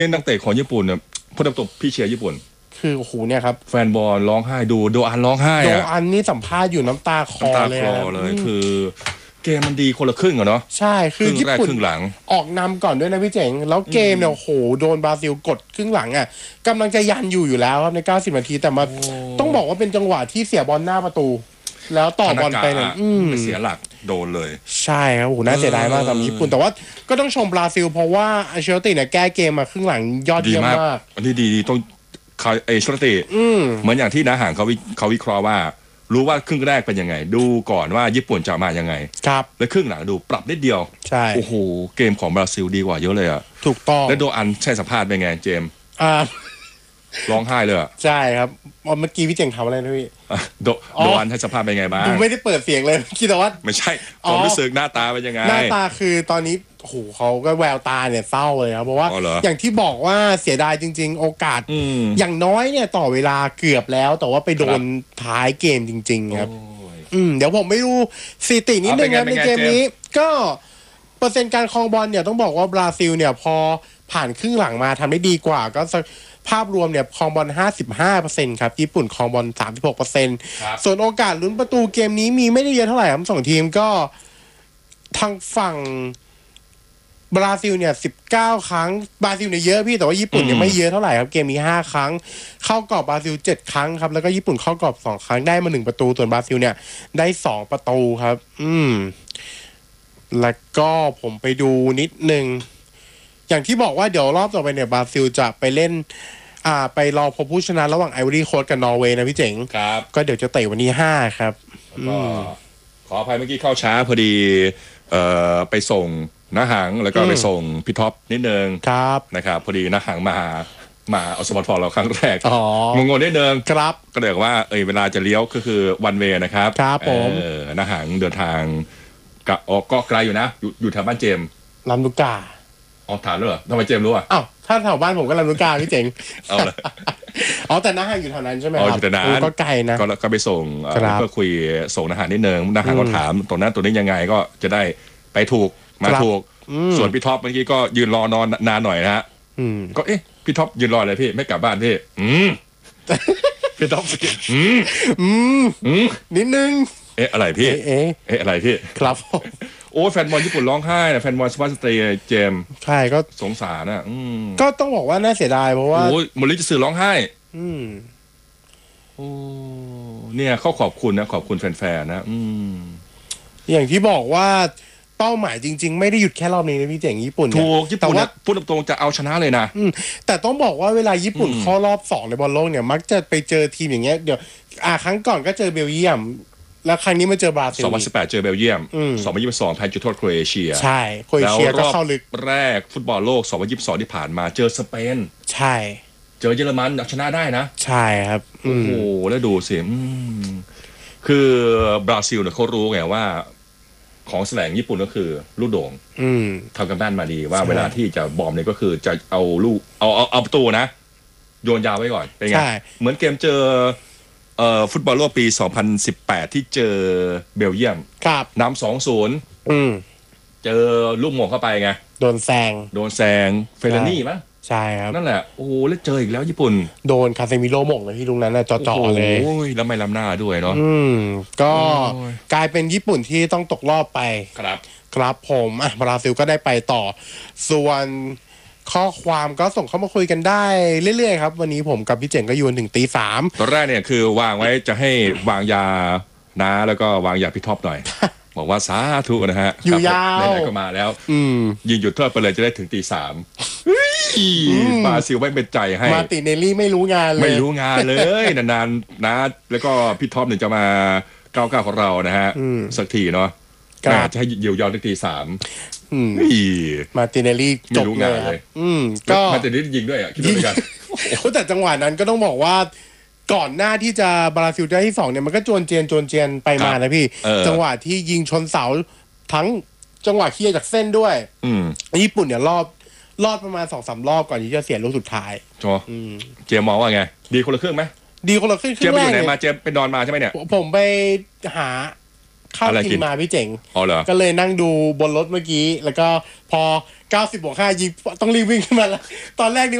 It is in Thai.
นักเตะของญี่ปุ่นเนี่ยพูดตรงๆพี่เชียร์ญี่ปุ่นคือโอ้โหเนี่ยครับแฟนบอลร้องไห้ดูโดอันร้องไห้โดอะอันนี่สัมภาษณ์อยู่น้ำตาคลอเลยคือเกมมันดีคนละครึ่งอะเนาะใช่คือญี่ปุ่นครึ่งหลังออกนำก่อนด้วยนะพี่เจ๋งแล้วเกมเนี่ยโอ้โหโดนบราซิลกดครึ่งหลังอ่ะกำลังจะยันอยู่แล้วครับใน90นาทีแต่มาต้องบอกว่าเป็นจังหวะที่เสียบอลหน้าประตูแล้วต่อบอลไปเนี่ยเสียหลักโดนเลยใช่ครับโอ้โหน่าเสียดายมากสำหรับญี่ปุ่นแต่ว่าก็ต้องชมบราซิลเพราะว่าอัลเชอร์ติเนี่ยแก้เกมมาครึ่งหลังยอดเยี่ยมมากอันนี้ดีต้องเอเชอร์ติเหมือนอย่างที่นาห่างเขาวิเคราะห์ว่ารู้ว่าครึ่งแรกเป็นยังไงดูก่อนว่าญี่ปุ่นจะมายังไงครับแล้วครึ่งหลังดูปรับนิดเดียวใช่โอ้โหเกมของบราซิลดีกว่าเยอะเลยอ่ะถูกต้องแล้วโดอันใช่สัมภาษณ์เป็นไงเจมร้องไห้เลยใช่ครับเมื่อกี้พี่เจ๋งทำอะไรนะพี่โดอันให้สัมภาษณ์เป็นไงบ้างดูไม่ได้เปิดเสียงเลยคิดแต่ว่าไม่ใช่ความรู้สึกหน้าตาเป็นยังไงหน้าตาคือตอนนี้โอ้โหเขาก็แววตาเนี่ยเศร้าเลยครับเพราะว่าอย่างที่บอกว่าเสียดายจริงๆโอกาสอย่างน้อยเนี่ยต่อเวลาเกือบแล้วแต่ว่าไปโดนท้ายเกมจริงๆครับเดี๋ยวผมไม่ดูสถิตินิดนึงนะในเกมนี้ก็เปอร์เซ็นต์การครองบอลเนี่ยต้องบอกว่าบราซิลเนี่ยพอผ่านครึ่งหลังมาทำได้ดีกว่าก็ภาพรวมเนี่ยครองบอล 55% ครับญี่ปุ่นครองบอล 36% ส่วนโอกาสลุ้นประตูเกมนี้มีไม่ได้เยอะเท่าไหร่ครับสองทีมก็ทางฝั่งบราซิลเนี่ย19ครั้งบราซิลเนี่ยเยอะพี่แต่ว่าญี่ปุ่นเนี่ยไม่เยอะเท่าไหร่ครับเกมนี้5ครั้งเข้ากรอบบราซิล7ครั้งครับแล้วก็ญี่ปุ่นเข้ากรอบ2ครั้งได้มา1ประตูส่วนบราซิลเนี่ยได้2ประตูครับแล้วก็ผมไปดูนิดนึงอย่างที่บอกว่าเดี๋ยวรอบต่อไปเนี่ยบราซิลจะไปเล่นไปรอพบผู้ชนะระหว่างไอวอรี่โค้สต์กับนอร์เวย์นะพี่เจ๋งครับก็เดี๋ยวจะเตะวันที่5ครับก็ขออภัยเมื่อกี้เข้าช้าพอดีไปส่งน้าหางแล้วก็ไปส่งพี่ท็อปนิดนึงครับนะครับพอดีน้าหางมาเอาสปอร์ตฟอร์เราครั้งแรกงงนิดนึงครับก็เลยว่าเวลาจะเลี้ยวก็คือวันเวย์นะครับครับผมน้าหางเดินทางก็ไกลอยู่นะอยู่แถวบ้านเจมลำลูกกาถามเลยเหรอทำไมเจมรู้อ่ะอ้าวถ้าแถวบ้านผมก็ลำลูกกาพี่เจ๋งเอาเลยแต่น้าหางอยู่แถวนั้นใช่ไหมครับอยู่แถวนั้นก็ไกลนะก็ไปส่งก็คุยส่งน้าหางนิดนึงน้าหางก็ถามตรงนั้นตัวนี้ยังไงก็จะได้ไปถูกมาถูกส่วนพี่ท็อปเมื่อกี้ก็ยืนรอนอนนานหน่อยนะฮะก็พี่ท็อปยืนรอเลยพี่ไม่กลับบ้านพี่พี่ท็อปนิดนึงอะไรพี่อะไรพี่ครับโอ้แฟนบอลญี่ปุ่นร้องไห้นะแฟนบอลสปาร์ตเจมใช่ก็สงสารนะก็ต้องบอกว่าน่าเสียดายเพราะว่าโอ้ยมลิจะสื่อร้องไห้โอ้เนี่ยเขาขอบคุณนะขอบคุณแฟนๆนะอย่างที่บอกว่าเป้าหมายจริงๆไม่ได้หยุดแค่รอบนี้นะพี่เจ๋งญี่ปุ่นถูกญี่ปุ่นว่าพูดตรงๆจะเอาชนะเลยนะแต่ต้องบอกว่าเวลาญี่ปุ่นเข้ารอบ2ในบอลโลกเนี่ยมักจะไปเจอทีมอย่างเงี้ยเดี๋ยวครั้งก่อนก็เจอเบลเยียมแล้วครั้งนี้มาเจอบราซิล 2018เจอเบลเยียม2022แพ้จุดโทษโครเอเชียใช่โครเอเชียก็เข้าลึกแรกฟุตบอลโลก2022ที่ผ่านมาเจอสเปนใช่เจอเยอรมันชนะได้นะใช่ครับโอ้โหแล้วดูสิคือบราซิลเนี่ยเขารู้ไงว่าของแสลงญี่ปุ่นก็คือลูกโด่งทำกันบ้านมาดีว่าเวลาที่จะบอมเนี่ยก็คือจะเอาลูกเอาประตูนะโยนยาวไว้ก่อนเป็นไงเหมือนเกมเจอฟุตบอลโลกปี2018ที่เจอเบลเยียมนำ 2-0เจอลูกหม่งเข้าไปไงโดนแซงเฟลานี่มั้ยใช่ครับนั่นแหละโอ้โหแล้วเจออีกแล้วญี่ปุ่นโดนคาเซมิโร่หม่งเลยที่ตรงนั้นน่ะจ่อๆเลยโอ้ยแล้วไม่ล้ำหน้าด้วยเนาะก็กลายเป็นญี่ปุ่นที่ต้องตกรอบไปครับผมบราซิลก็ได้ไปต่อส่วนข้อความก็ส่งเข้ามาคุยกันได้เรื่อยๆครับวันนี้ผมกับพี่เจ๋งก็อยู่ถึง 3:00 นตอนแรกเนี่ยคือวางไว้จะให้วางยานะแล้วก็วางยาพี่ท็อปหน่อยบอกว่าสาธุนะฮะอยู่ยาวไหนๆก็มาแล้วยิงหยุดโทษไปเลยจะได้ถึง 3:00 นบราซิลไม่เป็นใจให้มาติเนลลี่ไม่รู้งานเลยนานๆนะแล้วก็พี่ท็อปเนี่ยจะมาก้าวของเรานะฮะสักทีเนาะจะให้เยียวยาถึง 3:00 นมาติเนลลี่จบเลยก็มาติเนลลี่ยิงด้วยอ่ะคิดดูกันแต่จังหวะนั้นก็ต้องบอกว่าก่อนหน้าที่จะบราซิลได้ที่2เนี่ยมันก็จวนเจียนไปมานะพี่จังหวะที่ยิงชนเสาทั้งจังหวะเคลียร์จากเส้นด้วยญี่ปุ่นเนี่ยรอดประมาณ 2-3 รอบก่อนที่จะเสียลูกสุดท้ายเจมมองว่าไงดีคนละครึ่งไหมดีคนละครึ่งเจมไปอยู่ไหนมาเจมไปนอนมาใช่ไหมเนี่ยผมไปหาข้าวกินมาพี่เจ๋งก็เลยนั่งดูบนรถเมื่อกี้แล้วก็พอ90+5ยิงต้องรีบวิ่งขึ้นมาแล้วตอนแรกนี่